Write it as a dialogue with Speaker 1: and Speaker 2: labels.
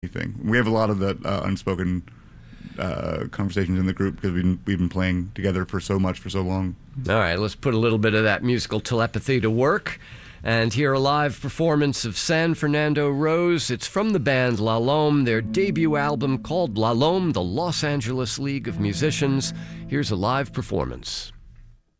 Speaker 1: anything. We have a lot of that unspoken conversations in the group because we've been playing together for so long.
Speaker 2: All right, let's put a little bit of that musical telepathy to work and hear a live performance of San Fernando Rose. It's from the band La Lome, their debut album called La Lome, the Los Angeles League of Musicians. Here's a live performance.